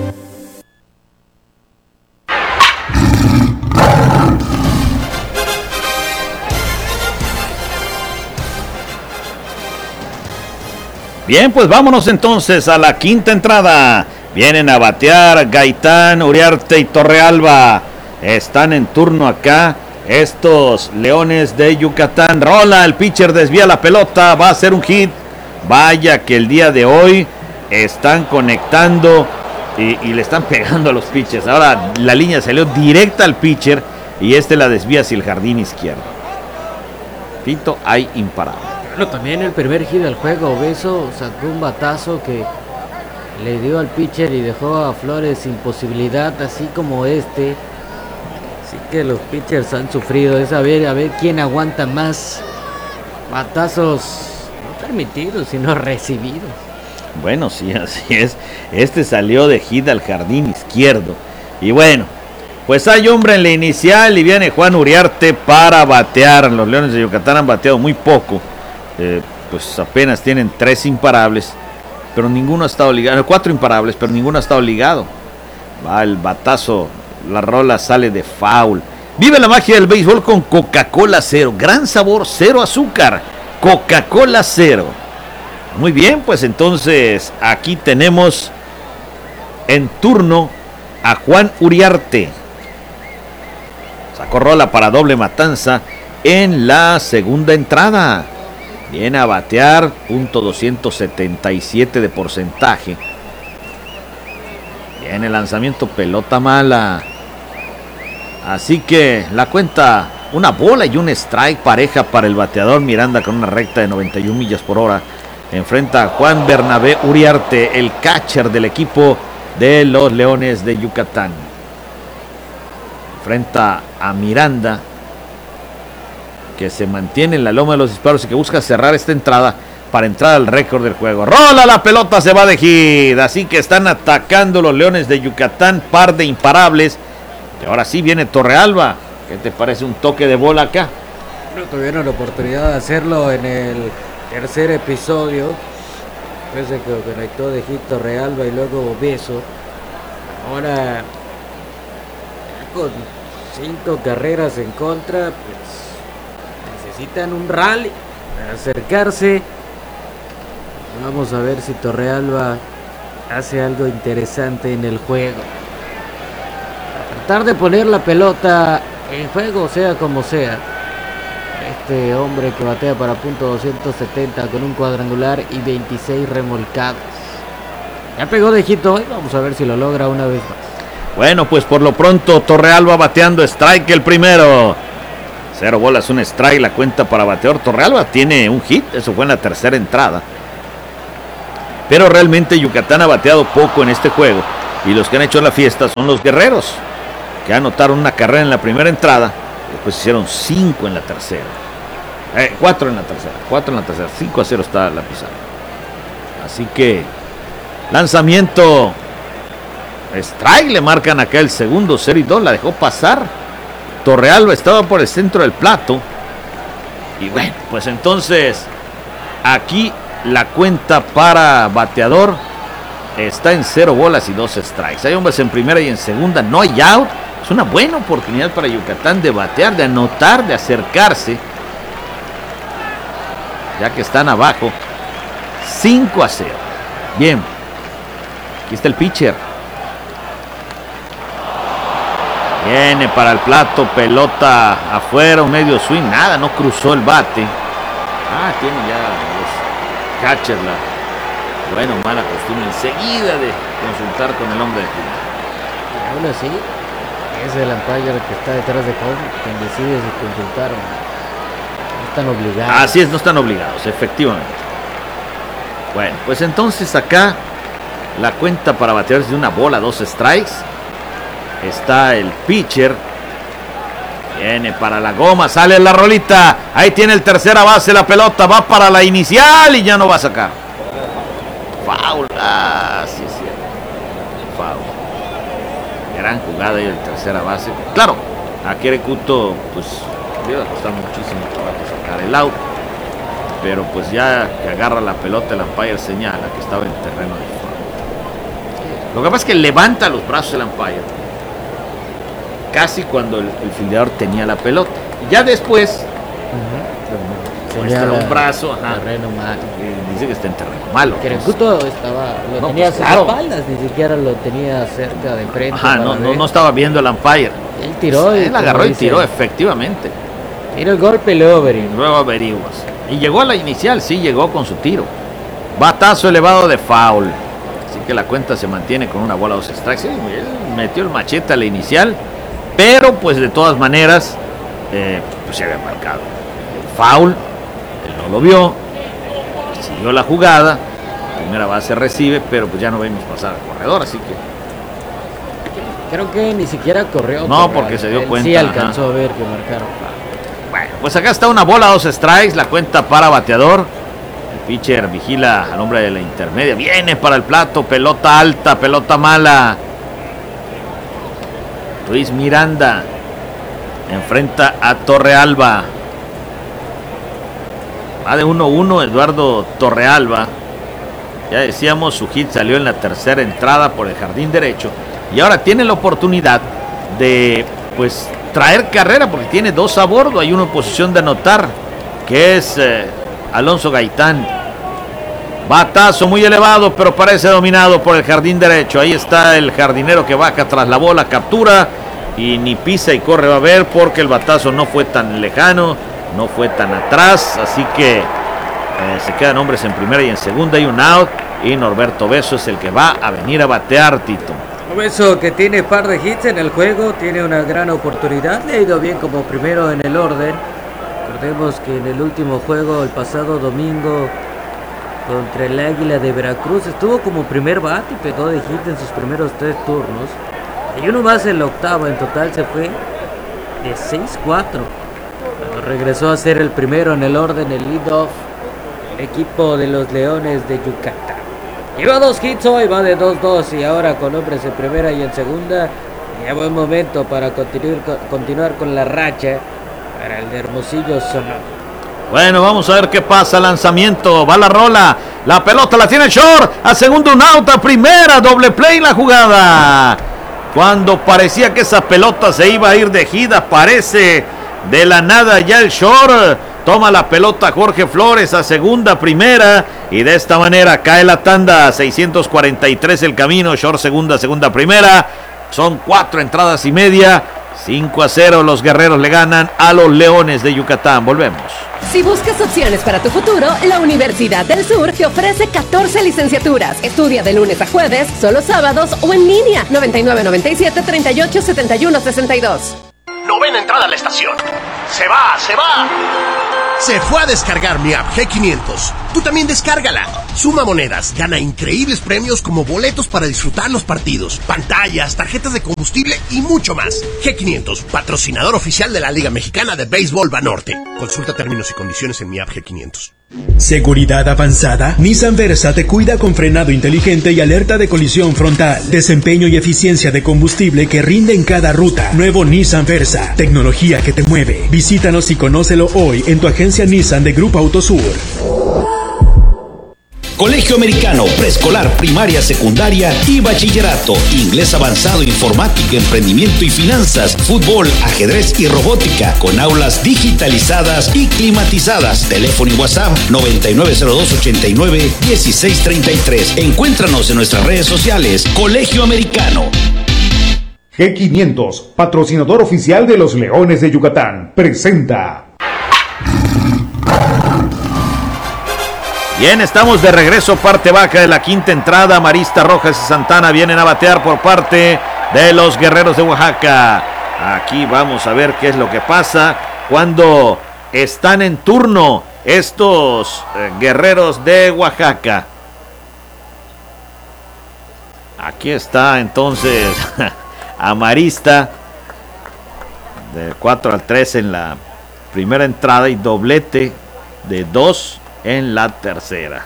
Bien, pues vámonos entonces a la quinta entrada. Vienen a batear Gaitán, Uriarte y Torrealba. Están en turno acá estos Leones de Yucatán. Rola, el pitcher desvía la pelota, va a ser un hit. Vaya que el día de hoy están conectando y, y le están pegando a los pitchers. Ahora la línea salió directa al pitcher y este la desvía hacia el jardín izquierdo. Tito, hay imparable. Bueno, también el primer hit del juego, Beso sacó un batazo que le dio al pitcher y dejó a Flores sin posibilidad, así como este. Así que los pitchers han sufrido, es a ver, a ver quién aguanta más batazos no permitidos, sino recibidos. Bueno, sí, así es. Este salió de hit al jardín izquierdo. Y bueno, pues hay hombre en la inicial y viene Juan Uriarte para batear. Los Leones de Yucatán han bateado muy poco. Eh, pues apenas tienen tres imparables, pero ninguno ha estado ligado, cuatro imparables, pero ninguno ha estado ligado. Va el batazo, la rola sale de foul. Vive la magia del béisbol con Coca-Cola Cero, gran sabor, cero azúcar, Coca-Cola Cero. Muy bien, pues entonces aquí tenemos en turno a Juan Uriarte. Sacó rola para doble matanza en la segunda entrada. Viene a batear, punto doscientos setenta y siete de porcentaje. Viene el lanzamiento, pelota mala. Así que la cuenta, una bola y un strike pareja para el bateador Miranda con una recta de noventa y una millas por hora. Enfrenta a Juan Bernabé Uriarte, el catcher del equipo de los Leones de Yucatán. Enfrenta a Miranda, que se mantiene en la loma de los disparos y que busca cerrar esta entrada para entrar al récord del juego. Rola, la pelota se va de hit. Así que están atacando los Leones de Yucatán, par de imparables. Y ahora sí viene Torrealba. ¿Qué te parece un toque de bola acá? No tuvieron la oportunidad de hacerlo en el tercer episodio. Parece que conectó de hit Torrealba y luego Beso. Ahora con cinco carreras en contra, pues necesitan un rally para acercarse. Vamos a ver si Torrealba hace algo interesante en el juego. tratar de poner la pelota en juego, sea como sea. Este hombre que batea para punto doscientos setenta con un cuadrangular y veintiséis remolcadas. Ya pegó de hit hoy, vamos a ver si lo logra una vez más. Bueno, pues por lo pronto Torrealba bateando strike el primero. Cero bolas, un strike, la cuenta para bateador. Torrealba tiene un hit, eso fue en la tercera entrada. Pero realmente Yucatán ha bateado poco en este juego. Y los que han hecho la fiesta son los guerreros, que anotaron una carrera en la primera entrada. Después hicieron cinco en la tercera. Eh, cuatro en la tercera. Cuatro en la tercera. cinco a cero está la pizarra. Así que lanzamiento. Strike, le marcan acá el segundo, cero y dos. La dejó pasar. Torrealba estaba por el centro del plato. Y bueno, pues entonces aquí la cuenta para bateador está en cero bolas y dos strikes. Hay hombres en primera y en segunda, no hay out. Es una buena oportunidad para Yucatán de batear, de anotar, de acercarse, ya que están abajo cinco a cero. Bien, aquí está el pitcher. Viene para el plato, pelota afuera, un medio swing, nada, no cruzó el bate. Ah, tiene ya los catchers la bueno o mala costumbre enseguida de consultar con el hombre de fila. Aún así, es el umpire que está detrás de home quien decide si consultar o no. No están obligados. Así es, no están obligados, efectivamente. Bueno, pues entonces acá la cuenta para bateadores de una bola, dos strikes. Está el pitcher. Viene para la goma, sale la rolita. Ahí tiene el tercera base, la pelota va para la inicial y ya no va a sacar. Foul, ah, sí es cierto. Foul. Gran jugada ahí el tercera base. Claro, a Querecuto pues le iba a costar muchísimo trabajo sacar el out. Pero pues ya que agarra la pelota el umpire señala que estaba en terreno de foul. Lo que pasa es que levanta los brazos el umpire casi cuando el, el fildeador tenía la pelota. Y ya después uh-huh. muestra Señala un brazo, ajá, terreno malo. Y dice que está en terreno malo. Querecuto estaba, lo no, tenía pues, a sus claro. espaldas, ni siquiera lo tenía cerca de frente. Ajá, no, no, no estaba viendo el umpire. Él tiró y él agarró y dice, tiró, efectivamente. Tiró el golpe y luego averiguó. Luego averiguas. Y llegó a la inicial, sí, llegó con su tiro. Batazo elevado de foul. Así que la cuenta se mantiene con una bola, dos strikes. Sí, él metió el machete a la inicial, pero pues de todas maneras, eh, pues se había marcado el foul. Él no lo vio, siguió la jugada. Primera base recibe, pero pues ya no vimos pasar al corredor, así que creo que ni siquiera corrió. no, porque se dio él cuenta. Sí alcanzó ajá. a ver que marcaron. Bueno, pues acá está una bola, dos strikes, la cuenta para bateador. El pitcher vigila al hombre de la intermedia. Viene para el plato, pelota alta, pelota mala. Luis Miranda enfrenta a Torrealba. Va de uno uno Eduardo Torrealba. Ya decíamos, su hit salió en la tercera entrada por el jardín derecho. Y ahora tiene la oportunidad de pues traer carrera porque tiene dos a bordo. Hay uno en posición de anotar, que es eh, Alonso Gaitán. Batazo muy elevado, pero parece dominado por el jardín derecho. Ahí está el jardinero que baja tras la bola, captura y ni pisa y corre va a ver porque el batazo no fue tan lejano, no fue tan atrás. Así que eh, se quedan hombres en primera y en segunda y un out. Y Norberto Beso es el que va a venir a batear, Tito. Beso, que tiene par de hits en el juego, tiene una gran oportunidad, le ha ido bien como primero en el orden. Recordemos que en el último juego, el pasado domingo, contra el Águila de Veracruz, estuvo como primer bate y pegó de hit en sus primeros tres turnos. Y uno más en la octava, en total se fue de seis cuatro. Cuando regresó a ser el primero en el orden, el lead-off, el equipo de los Leones de Yucatán. Lleva dos hits hoy, va de dos dos y ahora con hombres en primera y en segunda. Ya buen momento para continuar, continuar con la racha para el de Hermosillo Sonora. Bueno, vamos a ver qué pasa. Lanzamiento, va la rola, la pelota la tiene short, a segundo un out, a primera, doble play la jugada. Cuando parecía que esa pelota se iba a ir de hit, aparece de la nada ya el short. Toma la pelota Jorge Flores a segunda, primera, y de esta manera cae la tanda. Seiscientos cuarenta y tres el camino, short segunda, segunda, primera. Son cuatro entradas y media. cinco a cero los guerreros le ganan a los Leones de Yucatán. Volvemos. Si buscas opciones para tu futuro, la Universidad del Sur te ofrece catorce licenciaturas. Estudia de lunes a jueves, solo sábados o en línea. noventa y nueve noventa y siete treinta y ocho setenta y uno sesenta y dos. Novena entrada a la estación. ¡Se va, se va! Se fue a descargar mi app G quinientos. Tú también descárgala. Suma monedas, gana increíbles premios como boletos para disfrutar los partidos, pantallas, tarjetas de combustible y mucho más. G quinientos, patrocinador oficial de la Liga Mexicana de Béisbol Banorte. Consulta términos y condiciones en mi app G quinientos. ¿Seguridad avanzada? Nissan Versa te cuida con frenado inteligente y alerta de colisión frontal. Desempeño y eficiencia de combustible que rinde en cada ruta. Nuevo Nissan Versa. Tecnología que te mueve. Visítanos y conócelo hoy en tu agencia Nissan de Grupo Autosur. Colegio Americano, preescolar, primaria, secundaria y bachillerato. Inglés avanzado, informática, emprendimiento y finanzas, fútbol, ajedrez y robótica, con aulas digitalizadas y climatizadas. Teléfono y WhatsApp noventa y nueve cero dos ochenta y nueve dieciséis treinta y tres. Encuéntranos en nuestras redes sociales. Colegio Americano. G quinientos, patrocinador oficial de los Leones de Yucatán, presenta. Bien, estamos de regreso, parte baja de la quinta entrada. Marista, Rojas y Santana vienen a batear por parte de los Guerreros de Oaxaca. Aquí vamos a ver qué es lo que pasa cuando están en turno estos eh, Guerreros de Oaxaca. Aquí está entonces Amarista de cuatro al tres en la primera entrada y doblete de dos en la tercera.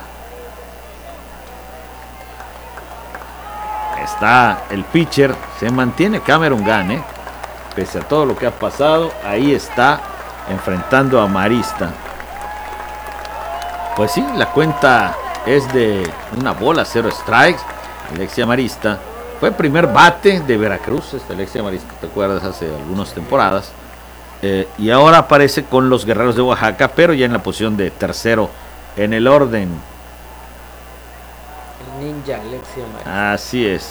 Está el pitcher, se mantiene Cameron Gunn, ¿eh? Pese a todo lo que ha pasado, ahí está enfrentando a Marista. Pues sí, la cuenta es de una bola, cero strikes. Alexia Marista fue el primer bate de Veracruz, este Alexia Marista, ¿te acuerdas? Hace algunas temporadas. Eh, y ahora aparece con los Guerreros de Oaxaca, pero ya en la posición de tercero en el orden. El ninja Alexia Marista. Así es.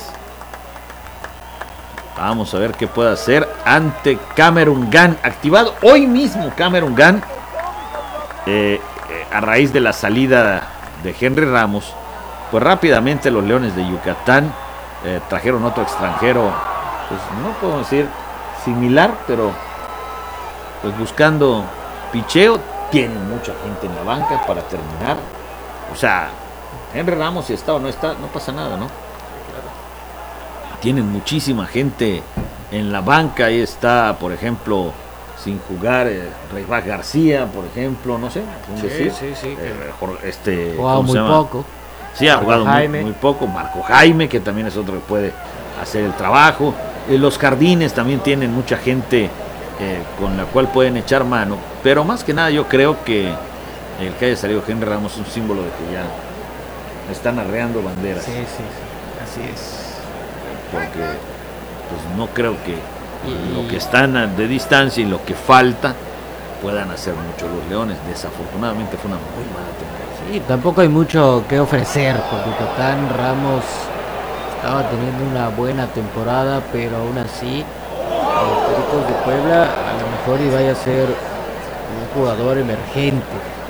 Vamos a ver qué puede hacer ante Cameron Gunn. Activado hoy mismo Cameron Gunn. Eh, eh, a raíz de la salida de Henry Ramos, pues rápidamente los Leones de Yucatán eh, trajeron otro extranjero, pues no puedo decir similar, pero pues buscando picheo. Tienen mucha gente en la banca para terminar. O sea, Henry Ramos, si está o no está, no pasa nada, ¿no? Tienen muchísima gente en la banca. Ahí está, por ejemplo, sin jugar eh, Reybach García, por ejemplo, no sé. Sí, decir? sí, sí. Eh, este, jugado muy poco. Sí, ha jugado muy, muy poco. Marco Jaime, que también es otro que puede hacer el trabajo. Eh, los Jardines también tienen mucha gente eh, con la cual pueden echar mano. Pero más que nada yo creo que el que haya salido Henry Ramos es un símbolo de que ya están arreando banderas. Sí, sí, sí. Así es. Porque pues no creo que y, lo que están de distancia y lo que falta puedan hacer mucho los Leones. Desafortunadamente fue una muy mala temporada. Sí, tampoco hay mucho que ofrecer porque Yucatán. Ramos estaba teniendo una buena temporada, pero aún así los Pericos de Puebla a lo mejor iba a ser un jugador emergente.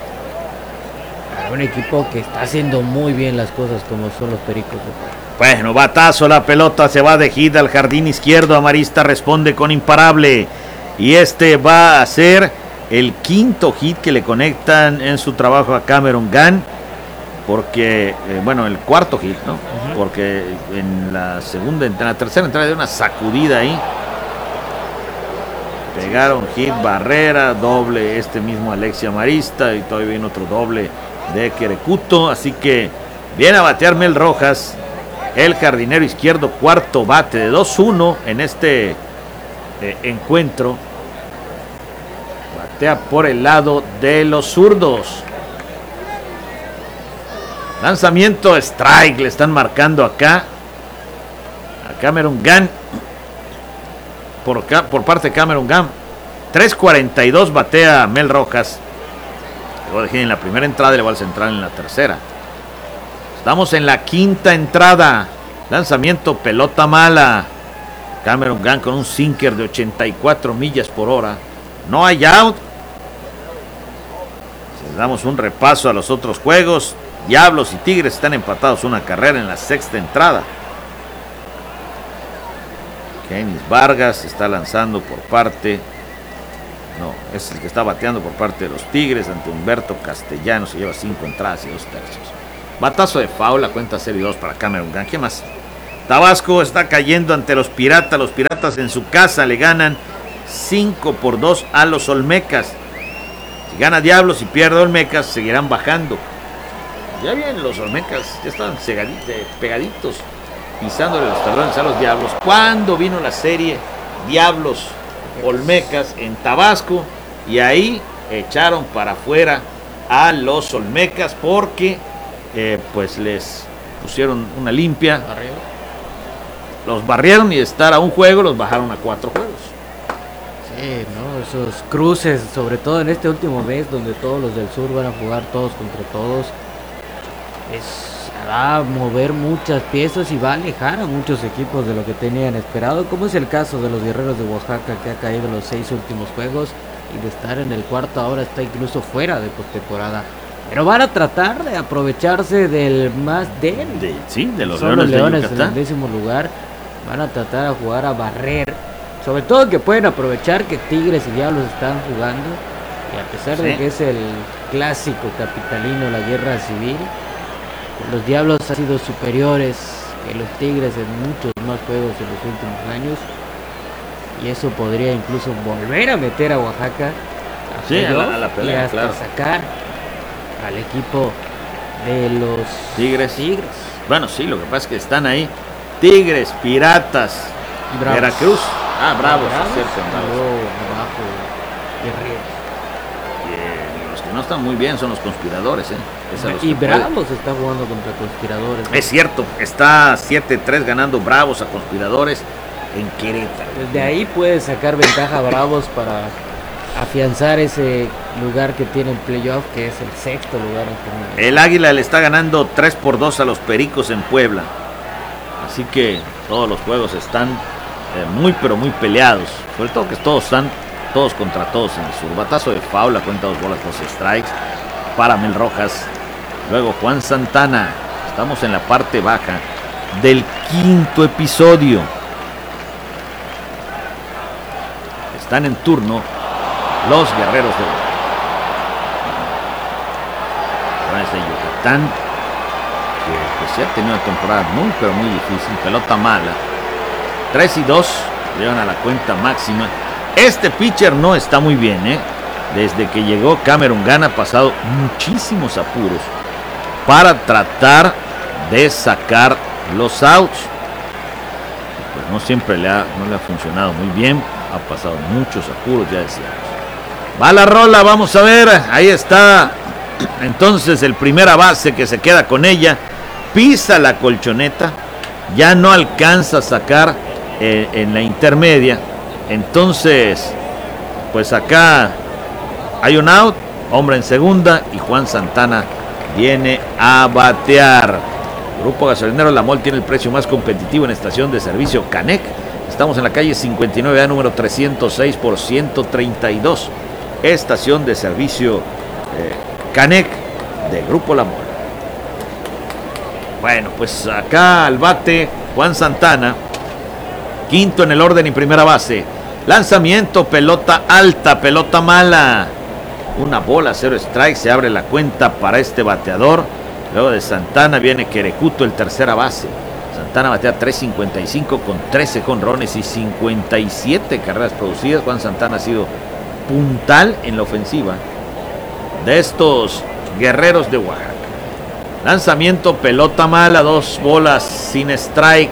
Un equipo que está haciendo muy bien las cosas como son los Pericos de Puebla. Bueno, batazo, la pelota se va de hit al jardín izquierdo. Amarista responde con imparable. Y este va a ser el quinto hit que le conectan en su trabajo a Cameron Gunn. Porque, eh, bueno, el cuarto hit, ¿no? Uh-huh. Porque en la segunda, en la tercera entrada de una sacudida ahí. Pegaron hit, barrera, doble este mismo Alexia Amarista. Y todavía viene otro doble de Querecuto. Así que viene a batear Mel Rojas, el jardinero izquierdo, cuarto bate de dos uno en este eh, encuentro. Batea por el lado de los zurdos. Lanzamiento strike, le están marcando acá a Cameron Gunn. Por, acá, por parte de Cameron Gunn. tres cuarenta y dos batea Mel Rojas. Lo dejé en la primera entrada y le va al central en la tercera. Estamos en la quinta entrada. Lanzamiento, pelota mala. Cameron Gunn con un sinker de ochenta y cuatro millas por hora. No hay out. Si damos un repaso a los otros juegos, Diablos y Tigres están empatados una carrera en la sexta entrada. Kenis Vargas está lanzando por parte, no, es el que está bateando por parte de los Tigres ante Humberto Castellanos, se lleva cinco entradas y dos tercios. Batazo de foul, la cuenta cero y dos para Cameron Gunn. ¿Qué más? Tabasco está cayendo ante los Piratas. Los Piratas en su casa le ganan cinco por dos a los Olmecas. Si gana Diablos y pierde Olmecas, seguirán bajando. Ya bien, los Olmecas ya estaban pegaditos, pisándole los talones a los Diablos. Cuando vino la serie Diablos Olmecas en Tabasco, y ahí echaron para afuera a los Olmecas porque eh, pues les pusieron una limpia. Los barrieron y de estar a un juego los bajaron a cuatro juegos. Sí, ¿no? Esos cruces, sobre todo en este último mes donde todos los del sur van a jugar todos contra todos, es, va a mover muchas piezas y va a alejar a muchos equipos de lo que tenían esperado, como es el caso de los Guerreros de Oaxaca, que ha caído los seis últimos juegos y de estar en el cuarto ahora está incluso fuera de postemporada. Pero van a tratar de aprovecharse del más débil. De, sí, de los Son Leones, los Leones de en Yucatán. el décimo lugar. Van a tratar a jugar a barrer. Sobre todo que pueden aprovechar que Tigres y Diablos están jugando. Y a pesar sí. de que es el clásico capitalino, la guerra civil, los Diablos han sido superiores que los Tigres en muchos más juegos en los últimos años. Y eso podría incluso volver a meter a Oaxaca a, sí, a, la, a la pelea, y hasta claro. sacar al equipo de los Tigres. Tigres. Bueno, sí, lo que pasa es que están ahí Tigres, Piratas, Veracruz. Ah, Bravos, Bravos, es cierto. Bravos. Abajo, Guerreros. Y, eh, los que no están muy bien son los Conspiradores, ¿eh? Es a los Y que Bravos puede. está jugando contra Conspiradores, ¿no? Es cierto, está siete tres ganando Bravos a Conspiradores en Querétaro. Desde ahí puede sacar ventaja a Bravos para afianzar ese lugar que tiene el playoff, que es el sexto lugar en general. El Águila le está ganando tres por dos a los Pericos en Puebla. Así que todos los juegos están eh, muy pero muy peleados. Sobre todo que todos están todos contra todos en el sur. Batazo de foul, la cuenta dos bolas, dos strikes para Mel Rojas. Luego Juan Santana. Estamos en la parte baja del quinto episodio. Están en turno los Guerreros de Oaxaca. de Yucatán, que pues ya ha tenido una temporada muy pero muy difícil, pelota mala, tres y dos, llevan a la cuenta máxima. Este pitcher no está muy bien, ¿eh? Desde que llegó Cameron Gunn ha pasado muchísimos apuros para tratar de sacar los outs. Pues no siempre le ha, no le ha funcionado muy bien, ha pasado muchos apuros, ya decíamos. Va la rola, vamos a ver, ahí está entonces el primera base que se queda con ella, pisa la colchoneta, ya no alcanza a sacar eh, en la intermedia, entonces pues acá hay un out, hombre en segunda y Juan Santana viene a batear. Grupo Gasolinero La Mol tiene el precio más competitivo en estación de servicio Canec. Estamos en la calle cincuenta y nueve A número trescientos seis por ciento treinta y dos. Estación de servicio eh, Canec de Grupo La Mol. Bueno, pues acá al bate Juan Santana, quinto en el orden y primera base. Lanzamiento, pelota alta, pelota mala. Una bola, cero strike, se abre la cuenta para este bateador. Luego de Santana viene Querecuto, el tercera base. Santana batea tres cincuenta y cinco con trece jonrones y cincuenta y siete carreras producidas. Juan Santana ha sido puntal en la ofensiva de estos Guerreros de Oaxaca. Lanzamiento, pelota mala, dos bolas sin strike.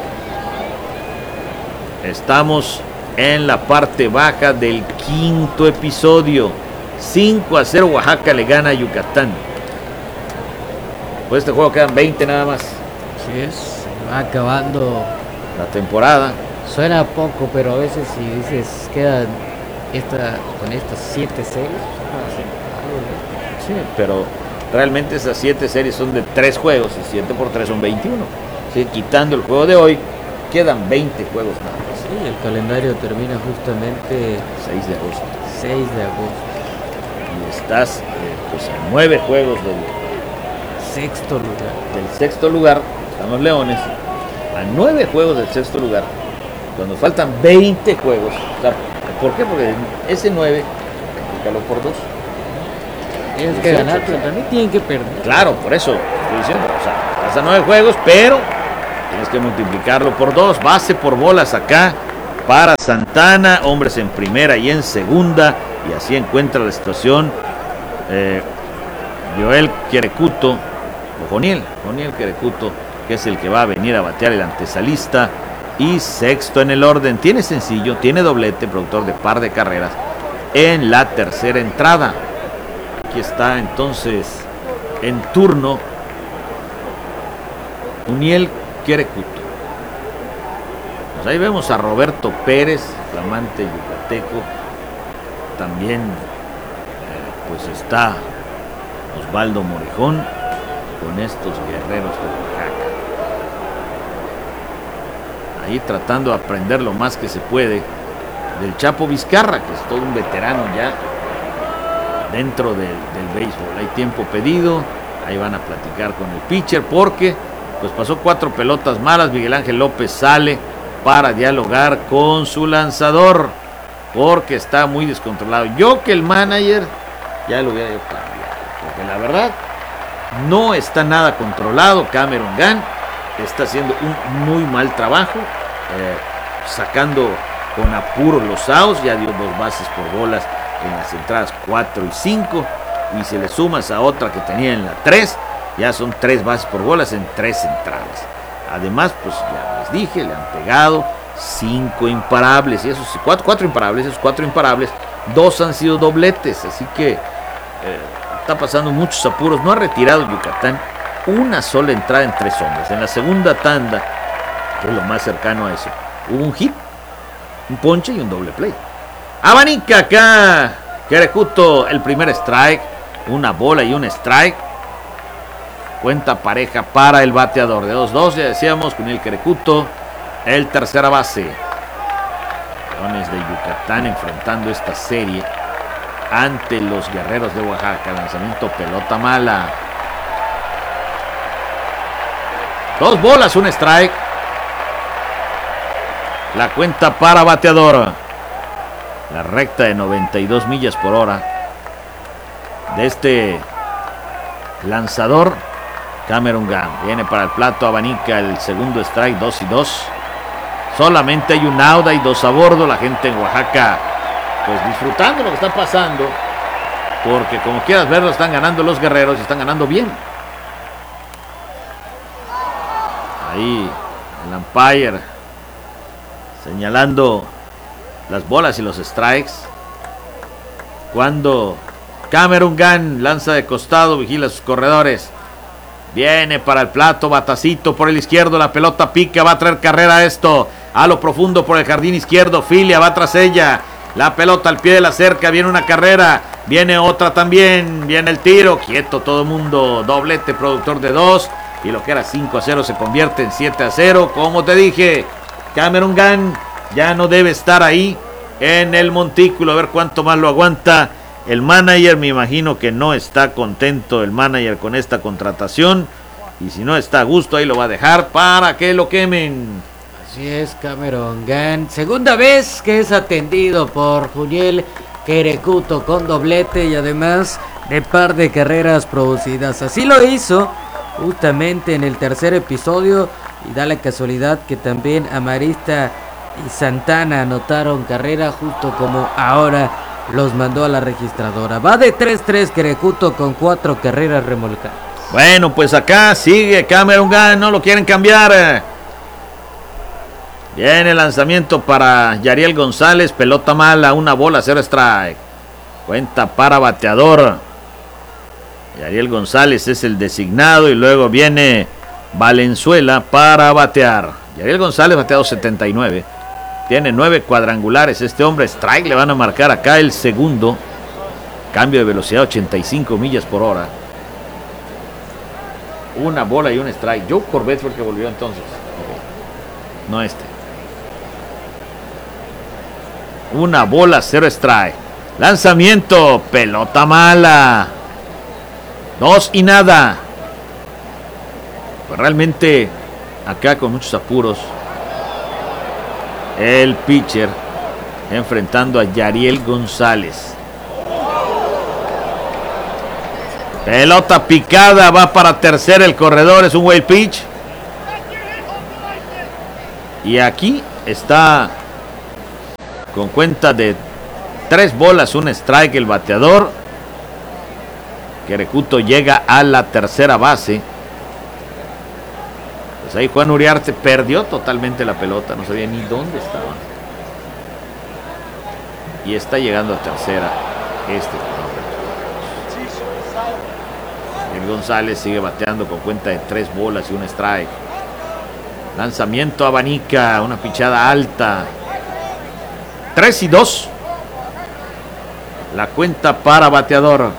Estamos en la parte baja del quinto episodio. cinco a cero Oaxaca le gana a Yucatán. Pues este juego quedan veinte nada más. Así es, se va acabando la temporada. Suena poco, pero a veces si dices quedan esta, con estas siete series. Sí, pero realmente esas siete series son de tres juegos y siete por tres son veintiuno. Sí, quitando el juego de hoy, quedan veinte juegos nada más. Sí, el calendario termina justamente seis de agosto. seis de agosto. Y estás eh, pues a nueve juegos del sexto lugar. Del sexto lugar, están los Leones, a nueve juegos del sexto lugar, cuando faltan veinte juegos. O sea, ¿por qué? Porque ese nueve, multiplícalo por dos. Tienes que ganar, pero también tienen que perder. Claro, por eso estoy diciendo, o sea, estás a nueve juegos, pero tienes que multiplicarlo por dos. Base por bolas acá para Santana, hombres en primera y en segunda, y así encuentra la situación eh, Joel Querecuto, o Joniel, Joniel Querecuto, que es el que va a venir a batear el antesalista, y sexto en el orden. Tiene sencillo, tiene doblete, productor de par de carreras en la tercera entrada. Aquí está entonces en turno Joniel Querecuto. Pues ahí vemos a Roberto Pérez, flamante yucateco. También eh, pues está Osvaldo Morejón con estos guerreros de Oaxaca. Ahí tratando de aprender lo más que se puede del Chapo Vizcarra, que es todo un veterano ya dentro del, del béisbol. Hay tiempo pedido, ahí van a platicar con el pitcher porque pues pasó cuatro pelotas malas. Miguel Ángel López sale para dialogar con su lanzador porque está muy descontrolado. Yo que el manager ya lo hubiera yo cambiado, porque la verdad no está nada controlado. Cameron Gunn está haciendo un muy mal trabajo, eh, sacando con apuro los outs. Ya dio dos bases por bolas en las entradas cuatro y cinco, y si le sumas a otra que tenía en la tres, ya son tres bases por bolas en tres entradas. Además, pues ya les dije, le han pegado cinco imparables, y esos cuatro, cuatro imparables, esos cuatro imparables, dos han sido dobletes, así que eh, está pasando muchos apuros. No ha retirado Yucatán una sola entrada en tres hombres. En la segunda tanda, que es lo más cercano a eso, hubo un hit, un ponche y un doble play. Abanica acá Querecuto, el primer strike, una bola y un strike. Cuenta pareja para el bateador de dos dos, ya decíamos, con el Querecuto, el tercera base. Leones de Yucatán enfrentando esta serie ante los Guerreros de Oaxaca. Lanzamiento, pelota mala. Dos bolas, un strike. La cuenta para bateador. La recta de noventa y dos millas por hora de este lanzador, Cameron Gunn. Viene para el plato, abanica el segundo strike, dos y dos. Solamente hay un out y dos a bordo. La gente en Oaxaca pues disfrutando lo que está pasando, porque como quieras verlo, están ganando los Guerreros y están ganando bien. Ahí el umpire señalando las bolas y los strikes, cuando Cameron Gunn lanza de costado, vigila a sus corredores, viene para el plato, batacito por el izquierdo, la pelota pica, va a traer carrera a esto, a lo profundo por el jardín izquierdo, Filia va tras ella, la pelota al pie de la cerca, viene una carrera, viene otra también, viene el tiro, quieto todo el mundo, doblete, productor de dos, y lo que era cinco a cero se convierte en siete a cero, como te dije, Cameron Gunn ya no debe estar ahí en el montículo, a ver cuánto más lo aguanta. El manager, me imagino que no está contento el manager con esta contratación, y si no está a gusto, ahí lo va a dejar para que lo quemen. Así es, Cameron Gunn, segunda vez que es atendido por Joniel Querecuto con doblete y además de par de carreras producidas. Así lo hizo justamente en el tercer episodio, y da la casualidad que también Amarista y Santana anotaron carrera justo como ahora los mandó a la registradora. Va de tres tres Querecuto con cuatro carreras remolcadas. Bueno, pues acá sigue Cameron Gunn, no lo quieren cambiar. Viene el lanzamiento para Yariel González, pelota mala, una bola, cero strike. Cuenta para bateador. Yariel González es el designado, y luego viene Valenzuela para batear. Yariel González bateado setenta y nueve. Tiene nueve cuadrangulares este hombre. Strike le van a marcar acá el segundo. Cambio de velocidad, ochenta y cinco millas por hora. Una bola y un strike. Joe Corbett fue el que volvió entonces. No este. Una bola, cero strike. Lanzamiento, pelota mala. Dos y nada. Pues realmente acá con muchos apuros el pitcher enfrentando a Yariel González. Pelota picada, va para tercera el corredor, es un wild pitch. Y aquí está con cuenta de tres bolas, un strike el bateador. Querecuto llega a la tercera base. Pues ahí Juan Uriarte perdió totalmente la pelota, no sabía ni dónde estaba. Y está llegando a tercera este jugador. El González sigue bateando con cuenta de tres bolas y un strike. Lanzamiento abanica, una pichada alta. tres y dos. La cuenta para bateador.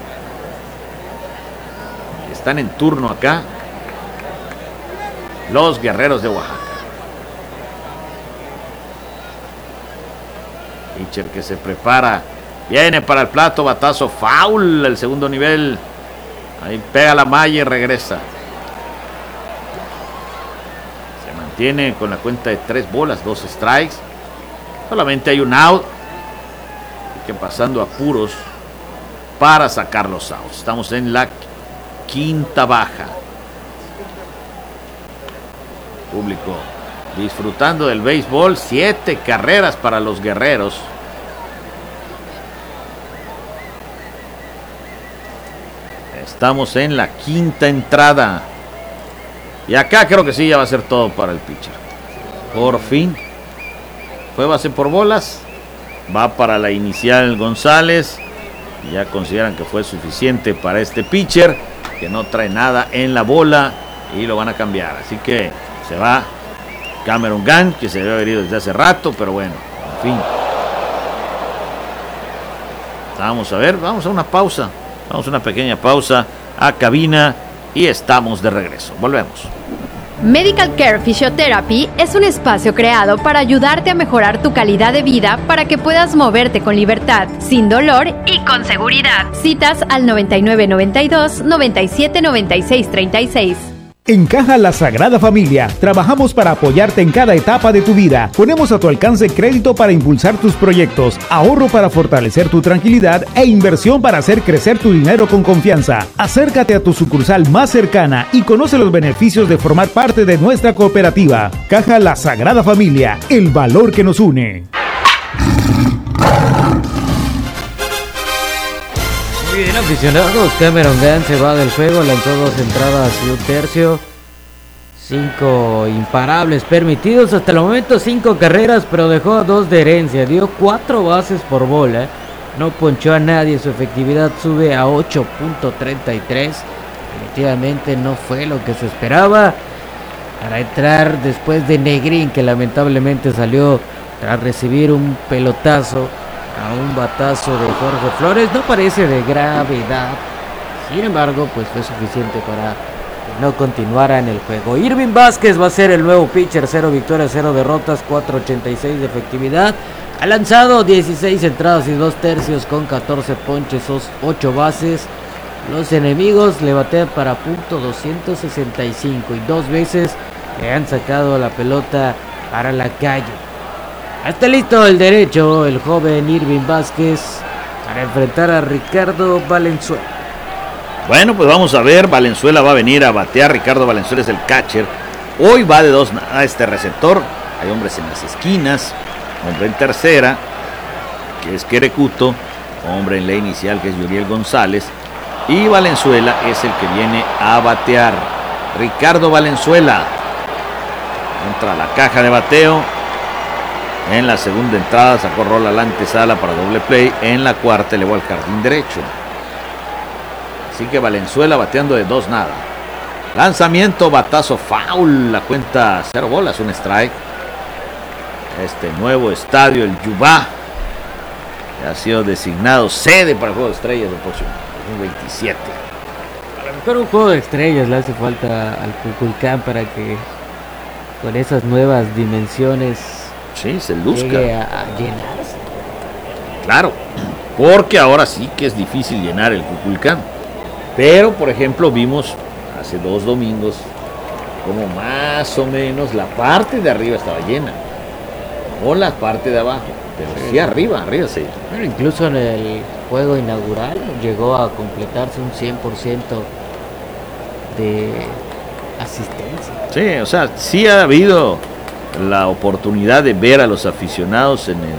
Están en turno acá los Guerreros de Oaxaca. Pitcher que se prepara. Viene para el plato, batazo, foul, el segundo nivel. Ahí pega la malla y regresa. Se mantiene con la cuenta de tres bolas, dos strikes. Solamente hay un out. Y que pasando apuros para sacar los outs. Estamos en la quinta baja. Público disfrutando del béisbol. Siete carreras para los Guerreros. Estamos en la quinta entrada. Y acá creo que sí, ya va a ser todo para el pitcher. Por fin. Fue base por bolas. Va para la inicial González. Y ya consideran que fue suficiente para este pitcher, que no trae nada en la bola. Y lo van a cambiar. Así que se va Cameron Gunn, que se debe haber ido desde hace rato. Pero bueno, en fin. Vamos a ver, vamos a una pausa. Vamos a una pequeña pausa a cabina y estamos de regreso. Volvemos. Medical Care Physiotherapy es un espacio creado para ayudarte a mejorar tu calidad de vida para que puedas moverte con libertad, sin dolor y con seguridad. Citas al noventa y nueve noventa y dos, noventa y siete noventa y seis treinta y seis. En Caja La Sagrada Familia, trabajamos para apoyarte en cada etapa de tu vida. Ponemos a tu alcance crédito para impulsar tus proyectos, ahorro para fortalecer tu tranquilidad e inversión para hacer crecer tu dinero con confianza. Acércate a tu sucursal más cercana y conoce los beneficios de formar parte de nuestra cooperativa. Caja La Sagrada Familia, el valor que nos une. Muy bien, aficionados. Cameron Gunn se va del juego, lanzó dos entradas y un tercio. Cinco imparables permitidos hasta el momento, cinco carreras, pero dejó dos de herencia. Dio cuatro bases por bola. No ponchó a nadie, su efectividad sube a ocho punto treinta y tres. Definitivamente no fue lo que se esperaba. Para entrar después de Negrín, que lamentablemente salió tras recibir un pelotazo a un batazo de Jorge Flores, no parece de gravedad. Sin embargo, pues fue suficiente para que no continuara en el juego. Irving Vázquez va a ser el nuevo pitcher. Cero victorias, cero derrotas, cuatro ochenta y seis de efectividad. Ha lanzado dieciséis entradas y dos tercios con catorce ponches, ocho bases. Los enemigos le batean para punto doscientos sesenta y cinco y dos veces le han sacado la pelota para la calle. Está listo el derecho, el joven Irving Vázquez, para enfrentar a Ricardo Valenzuela. Bueno, pues vamos a ver. Valenzuela va a venir a batear. Ricardo Valenzuela es el catcher. Hoy va de dos a este receptor. Hay hombres en las esquinas. Hombre en tercera, que es Querecuto. Hombre en la inicial, que es Yuriel González. Y Valenzuela es el que viene a batear. Ricardo Valenzuela entra a la caja de bateo. En la segunda entrada sacó rola a la antesala para doble play. En la cuarta elevó al jardín derecho. Así que Valenzuela bateando de dos nada. Lanzamiento, batazo, foul. La cuenta cero bolas, un strike. Este nuevo estadio, el Yubá, que ha sido designado sede para el Juego de Estrellas del próximo dos mil veintisiete. A lo mejor un Juego de Estrellas le hace falta al Cuculcán para que con esas nuevas dimensiones sí, se luzca, llegue a, a llenarse. Claro, porque ahora sí que es difícil llenar el Kukulcán. Pero, por ejemplo, vimos hace dos domingos como más o menos la parte de arriba estaba llena, o la parte de abajo, pero sí, sí arriba, arriba sí. Pero incluso en el juego inaugural llegó a completarse un cien por ciento de asistencia. Sí, o sea, sí ha habido la oportunidad de ver a los aficionados en el